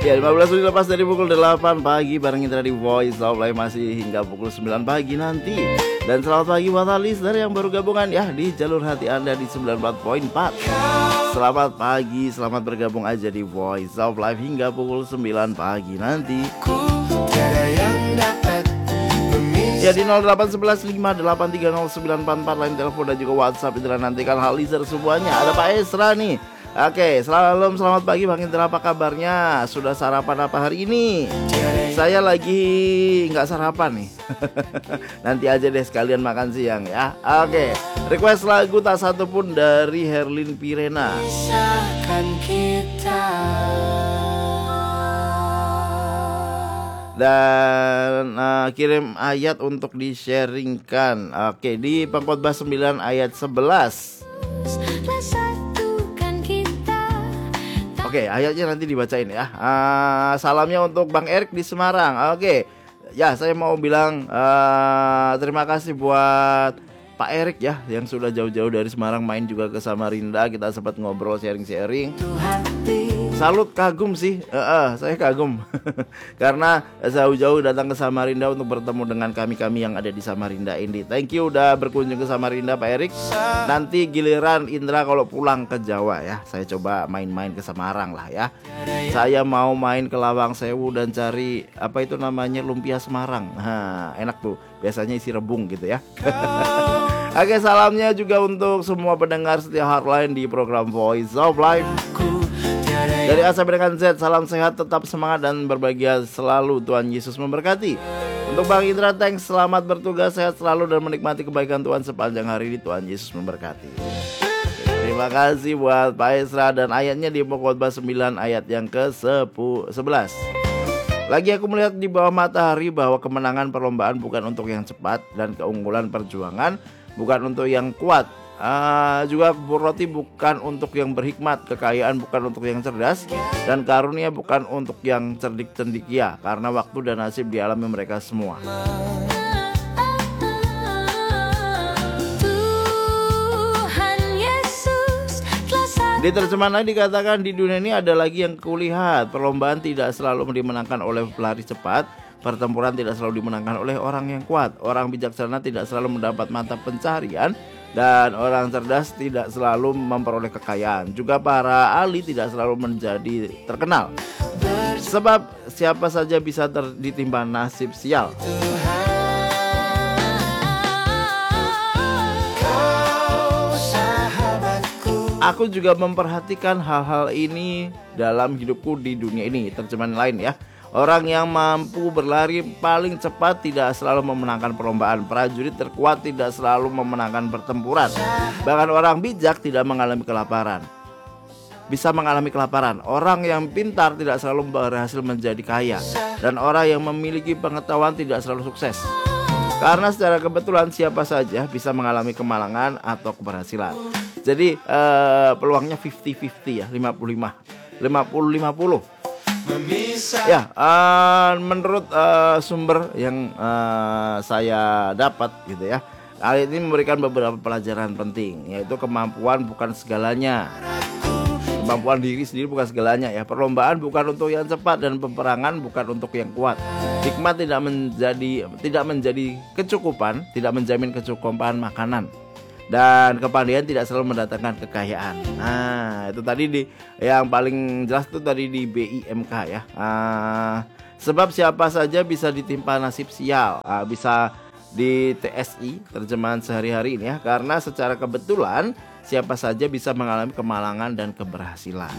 Ya, 15 menit lepas dari pukul 8 pagi bareng Indra di Voice of Life masih hingga pukul 9 pagi nanti. Dan selamat pagi buat listener yang baru gabungan ya di jalur hati Anda di 94.4. Selamat pagi, selamat bergabung aja di Voice of Life hingga pukul 9 pagi nanti. Ya di 081158309444 lain telepon dan juga WhatsApp Indra nantikan hal listener semuanya. Ada Pak Esra nih. Oke, selamat pagi Bang Indra, apa kabarnya? Sudah sarapan apa hari ini? Saya lagi nggak sarapan nih. Nanti aja deh sekalian makan siang ya. Oke, request lagu tak satu pun dari Herlin Pirena. Dan kirim ayat untuk di-sharingkan. Oke, di Pengkhotbah 9 ayat 11. Oke, ayatnya nanti dibacain ya. Salamnya untuk Bang Erik di Semarang. Oke, ya saya mau bilang terima kasih buat Pak Erik ya, yang sudah jauh-jauh dari Semarang main juga ke Samarinda. Kita sempat ngobrol sharing-sharing. Salut, kagum sih, saya kagum karena jauh-jauh datang ke Samarinda untuk bertemu dengan kami-kami yang ada di Samarinda ini. Thank you udah berkunjung ke Samarinda Pak Erik. Nanti giliran Indra kalau pulang ke Jawa ya, saya coba main-main ke Semarang lah ya. Saya mau main ke Lawang Sewu dan cari apa itu namanya lumpia Semarang. Nah, enak tuh, biasanya isi rebung gitu ya. Oke, salamnya juga untuk semua pendengar setia Hardline di program Voice of Life. Dari A sampai dengan Z, salam sehat, tetap semangat dan berbahagia selalu. Tuhan Yesus memberkati. Untuk Bang Indra, thanks, selamat bertugas, sehat selalu dan menikmati kebaikan Tuhan sepanjang hari ini. Tuhan Yesus memberkati. Terima kasih buat Pak Esra dan ayatnya di Pengkhotbah 9 ayat yang ke-11. Lagi aku melihat di bawah matahari bahwa kemenangan perlombaan bukan untuk yang cepat dan keunggulan perjuangan bukan untuk yang kuat. Juga roti bukan untuk yang berhikmat, kekayaan bukan untuk yang cerdas, dan karunia bukan untuk yang cerdik cendikia, karena waktu dan nasib dialami mereka semua. Di terjemahan lain dikatakan, di dunia ini ada lagi yang kulihat, perlombaan tidak selalu dimenangkan oleh pelari cepat, pertempuran tidak selalu dimenangkan oleh orang yang kuat, orang bijaksana tidak selalu mendapat mata pencaharian, dan orang cerdas tidak selalu memperoleh kekayaan. Juga para ahli tidak selalu menjadi terkenal. Sebab siapa saja bisa ditimpa nasib sial. Aku juga memperhatikan hal-hal ini dalam hidupku di dunia ini. Terjemahan lain ya. Orang yang mampu berlari paling cepat tidak selalu memenangkan perlombaan. Prajurit terkuat tidak selalu memenangkan pertempuran. Bahkan orang bijak tidak mengalami kelaparan. Bisa mengalami kelaparan. Orang yang pintar tidak selalu berhasil menjadi kaya. Dan orang yang memiliki pengetahuan tidak selalu sukses. Karena secara kebetulan siapa saja bisa mengalami kemalangan atau keberhasilan. Jadi peluangnya 50-50 ya, 50-50. Ya, menurut sumber yang saya dapat gitu ya, ayat ini memberikan beberapa pelajaran penting, yaitu kemampuan bukan segalanya. Kemampuan diri sendiri bukan segalanya ya. Perlombaan bukan untuk yang cepat dan peperangan bukan untuk yang kuat. Hikmat tidak menjadi kecukupan, tidak menjamin kecukupan makanan. Dan kepandaian tidak selalu mendatangkan kekayaan. Nah, itu tadi yang paling jelas itu tadi di BIMK ya. Sebab siapa saja bisa ditimpa nasib sial. Bisa di TSI, terjemahan sehari-hari ini ya. Karena secara kebetulan siapa saja bisa mengalami kemalangan dan keberhasilan.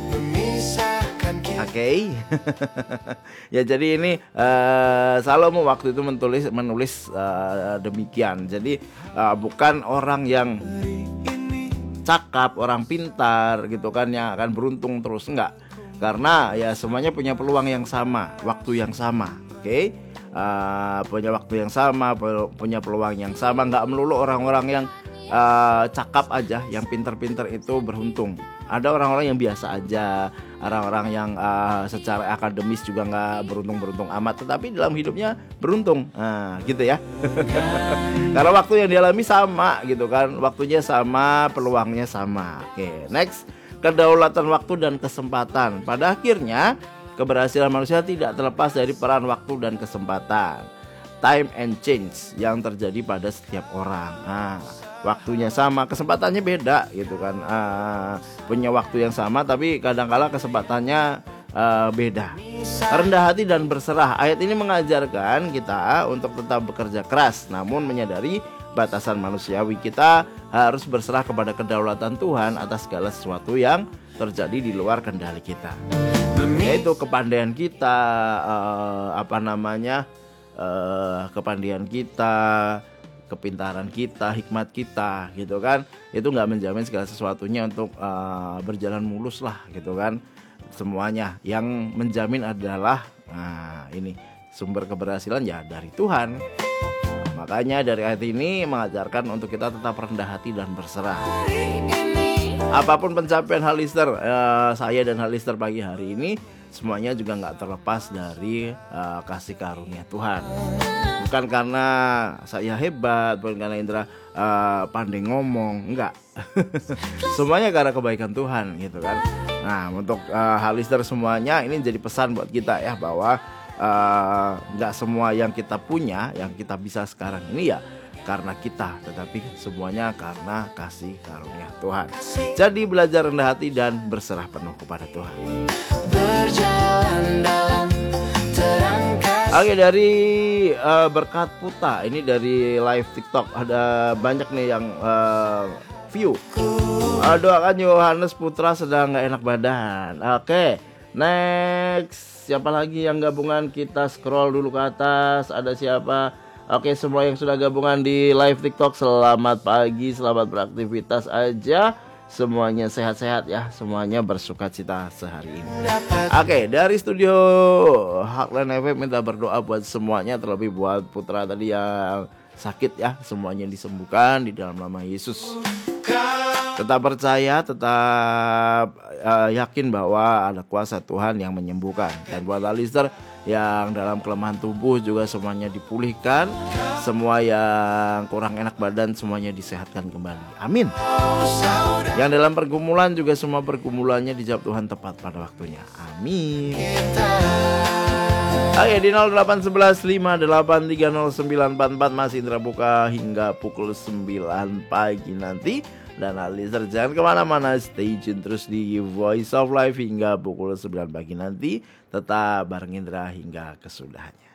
Oke. Ya, jadi ini Salomo waktu itu menulis demikian. Jadi bukan orang yang cakap, orang pintar gitu kan yang akan beruntung terus, enggak. Karena ya semuanya punya peluang yang sama, waktu yang sama. Oke. Punya waktu yang sama, punya peluang yang sama. Enggak melulu orang-orang yang cakap aja, yang pintar-pintar itu beruntung. Ada orang-orang yang biasa aja, orang-orang yang secara akademis juga nggak beruntung-beruntung amat, tetapi dalam hidupnya beruntung, gitu ya. Karena waktu yang dialami sama, gitu kan, waktunya sama, peluangnya sama. Oke, next, kedaulatan waktu dan kesempatan. Pada akhirnya keberhasilan manusia tidak terlepas dari peran waktu dan kesempatan, time and change yang terjadi pada setiap orang. Nah, waktunya sama, kesempatannya beda gitu kan. Punya waktu yang sama tapi kadang-kala kesempatannya beda. Rendah hati dan berserah. Ayat ini mengajarkan kita untuk tetap bekerja keras, namun menyadari batasan manusiawi. Kita harus berserah kepada kedaulatan Tuhan atas segala sesuatu yang terjadi di luar kendali kita, yaitu kepandaian kita, kepandaian kita, kepintaran kita, hikmat kita, gitu kan. Itu nggak menjamin segala sesuatunya untuk berjalan mulus lah, gitu kan. Semuanya yang menjamin adalah ini sumber keberhasilan ya dari Tuhan. Makanya dari ayat ini mengajarkan untuk kita tetap rendah hati dan berserah. Apapun pencapaian Halister, saya dan Halister pagi hari ini, semuanya juga nggak terlepas dari kasih karunia Tuhan. Bukan karena saya hebat, bukan karena Indra pandai ngomong, enggak. Semuanya karena kebaikan Tuhan, gitu kan. Nah, untuk Halister semuanya ini jadi pesan buat kita ya, bahwa nggak semua yang kita punya, yang kita bisa sekarang ini ya karena kita, tetapi semuanya karena kasih karunia Tuhan. Jadi belajar rendah hati dan berserah penuh kepada Tuhan. Oke, dari Berkat Puta, ini dari live TikTok, ada banyak nih yang view. Doakan Yohanes Putra sedang nggak enak badan. Oke, next, siapa lagi yang gabungan? Kita scroll dulu ke atas. Ada siapa? Oke, semua yang sudah gabungan di live TikTok, selamat pagi, selamat beraktivitas aja. Semuanya sehat-sehat ya, semuanya bersukacita sehari ini. Oke, dari studio Heartland FM minta berdoa buat semuanya, terlebih buat Putra tadi yang sakit ya, semuanya disembuhkan di dalam nama Yesus. Tetap percaya, tetap yakin bahwa ada kuasa Tuhan yang menyembuhkan. Dan buat Alister yang dalam kelemahan tubuh juga semuanya dipulihkan. Semua yang kurang enak badan semuanya disehatkan kembali. Amin. Yang dalam pergumulan juga semua pergumulannya dijawab Tuhan tepat pada waktunya. Amin. Oke, di 081158300944 masih Indra buka hingga pukul 9 pagi nanti. Dan Alister jangan kemana-mana, stay tune terus di Voice of Life hingga pukul 9 pagi nanti. Tetap bareng Indra hingga kesudahannya.